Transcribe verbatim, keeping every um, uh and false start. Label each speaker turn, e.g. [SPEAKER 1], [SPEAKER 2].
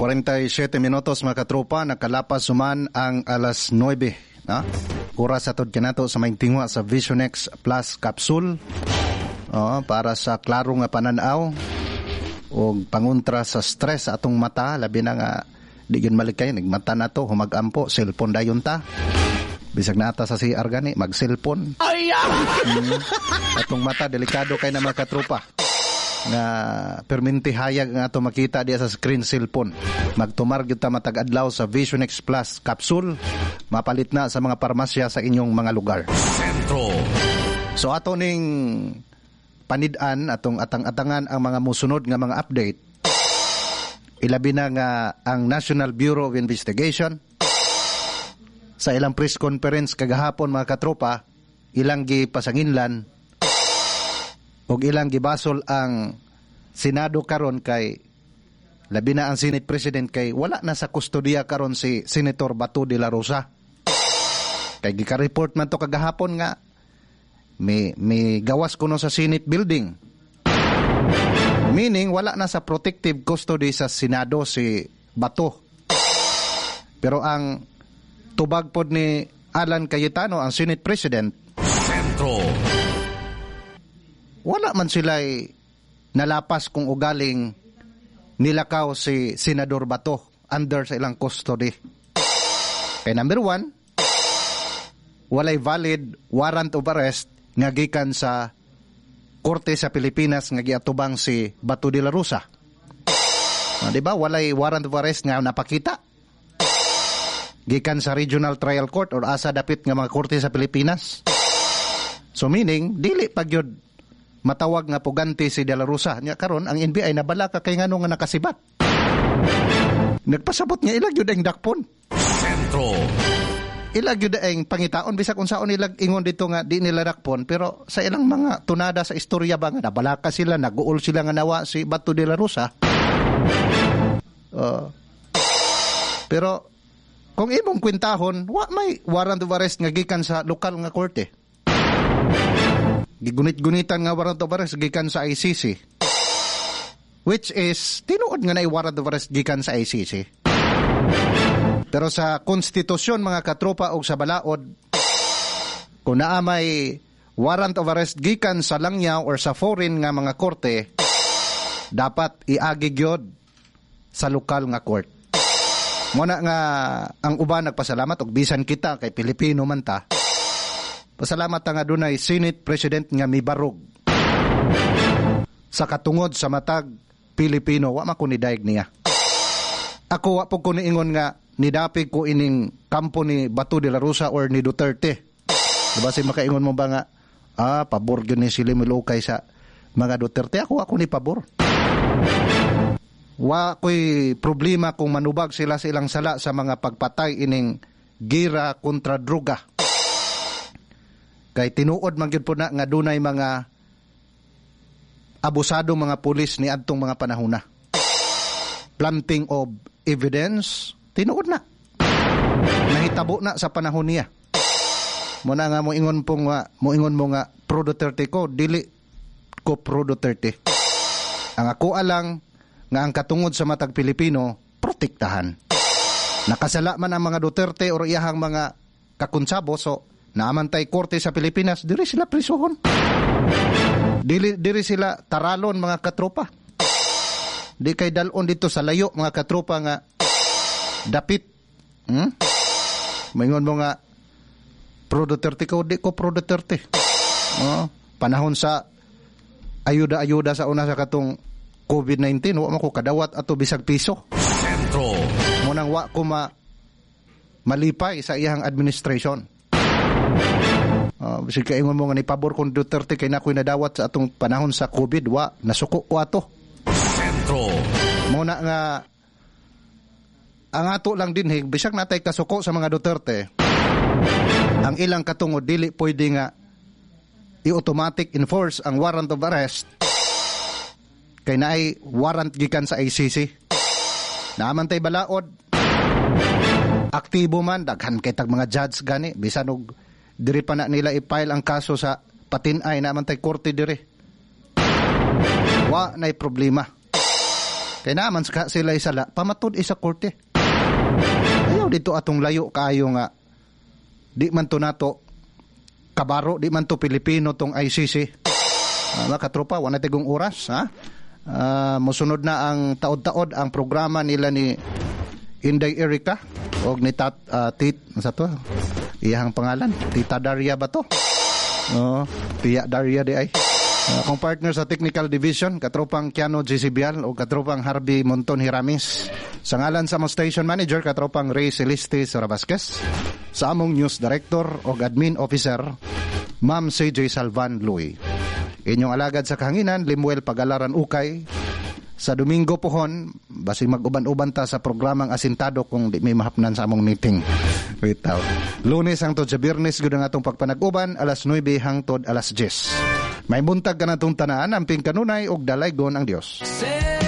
[SPEAKER 1] forty-seven minutos mga katropa, nakalapas suman ang alas nueve. Na? Oras atod kanato sa maintingwa sa Vision X Plus Capsule oh, para sa klaro nga pananaw o pangontra sa stress sa atong mata, labi na nga di yun malikay, nagmata na to, humagampo, cellphone dayon ta. Bisag na ata sa C R gani, mag-cellphone. Hmm. Atong mata, delikado kay na mga katropa. Nga perminti hayag nga ito makita diya sa screen cellphone. Magtumar gyud ta matag adlaw sa Vision X Plus Capsule, mapalit na sa mga parmasya sa inyong mga lugar. Sentro. So ato ning panid-an atong atang-atangan ang mga musunod nga mga update. Ilabi na nga ang National Bureau of Investigation sa ilang press conference kagahapon mga katropa, ilang gipasanginlan og ilang gibasol ang Senado karon kay labi na ang Senate President kay wala na sa kustodiya karon si Senator Bato de la Rosa. Kay gika-report man to kagahapon nga may may gawas kuno sa Senate building. Meaning wala na sa protective custody sa Senado si Bato. Pero ang tubag pod ni Alan Cayetano, ang Senate President, Sentro, wala man sila'y nalapas kung ugaling nilakaw si Senador Bato under sa ilang custody. Kay number one, walay valid warrant of arrest nga gikan sa Korte sa Pilipinas nga giatubang si Bato de la Rosa. Ah, di ba? Walay warrant of arrest nga napakita gikan sa Regional Trial Court or asa dapit nga mga korte sa Pilipinas. So meaning, dili pagyod matawag nga pugante si De La Rosa. Nya karon ang N B I nabala ka kay ngano nga nakasibat. Nagpasabot nga ilag yun ang dakpon. Sentro. Ilag yun ang pangitaon bisag unsaon ilag ingon dito nga di nila dakpon, pero sa ilang mga tunada sa istorya ba nga nabala ka sila, naguol sila nga nawa si Bato de la Rosa. Uh, pero kung imong kwintahon, wa may warrant of arrest nga gikan sa lokal nga korte. Gigunit-gunitan nga warrant of arrest gikan sa I C C. Which is, tinuod nga na warrant of arrest gikan sa I C C. Pero sa konstitusyon mga katropa o sa balaod, kung naa may warrant of arrest gikan sa langyaw or sa foreign nga mga korte, dapat iagi gyud sa lokal nga court. Muna nga ang uban nagpasalamat og bisan kita kay Pilipino man ta. Pasalamat nga dunay Senate President nga mibarog sa katungod sa matag Pilipino, wa man ko nidayeg niya. Ako wa po ko niingon nga nidapig ko ining kampo ni Bato de la Rosa or ni Duterte. Diba si makaingon mo ba nga, ah, pabor yun ni sila milukay sa mga Duterte. Ako ako ni pabor. Wa ko'y problema kung manubag sila sa ilang sala sa mga pagpatay ining gira kontra droga. Kay tinuod man gyud po na nga dunay mga abusado mga pulis ni adtong mga panahon na. Planting of evidence, tinuod na. Nahitabo na sa panahon niya. Muna nga mo ingon po nga, mo ingon mo nga pro Duterte ko, dili ko pro Duterte. Ang ako alang nga ang katungod sa matag Pilipino, protektahan. Nakasala man ang mga Duterte o iyahang mga kakunsabo, so naamantay korte sa Pilipinas, diri sila prisuhon. Dili, diri sila taralon mga katropa. Di kay dalon dito sa layo mga katropa nga dapit. Hmm? Maingon mo nga pro Duterte ko, di ko pro Duterte. Oh, panahon sa ayuda-ayuda sa una sa katong COVID nineteen, wa man ko kadawat ato bisag piso. Sentro. Munang wa ko ma malipay sa iyang administration. Uh, bisig kaingon mo nga ni pabor kung Duterte kay nakoy nadawat sa atong panahon sa COVID, wa nasuko ko ato. Sentro. Muna nga ang ato lang din hig bisag natay kasuko sa mga Duterte. Ang ilang katungod dili pwede nga i-automatic enforce ang warrant of arrest kay naay warrant gikan sa I C C. Naaman tay balaod. Aktibo man daghan kay tag mga judge gani bisan og diri pa na nila i-file ang kaso sa patin-ay naaman tay korte diri. Wa nay problema. Kaya naman sila isala, pamatod isa korte. Ayaw dito atong layo kayo nga. Di man to nato kabaro, di man to Pilipino tong I C C. Uh, mga katropa, wala tigong oras. Ha? Uh, musunod na ang taod-taod ang programa nila ni Inday Erica o ni Tat, uh, Tit, sa to? Iyahang pangalan, Tita Daria ba to? Uh, Tia Daria di ay. Uh, kung partner sa Technical Division, katropang Kiano G C Bial o katropang Harvey Monton Hiramis. Sa ngalan sa among Station Manager, katropang Ray Celeste Sarabasquez. Sa among News Director o Admin Officer, Ma'am C J Salvan Louie. Inyong alagad sa kahanginan, Limuel Pagalaran Ukay. Sa Domingo pohon, basi mag-uban-uban ta sa programang Asintado kung di may mahapnan sa among meeting. Wait out. Lunes hangtod sa Biyernes gud ang atong pagpanag-uban, alas nuwebe hangtod alas diyes. May buntag ka na itong tanaan, amping kanunay og dalaygon ang Dios.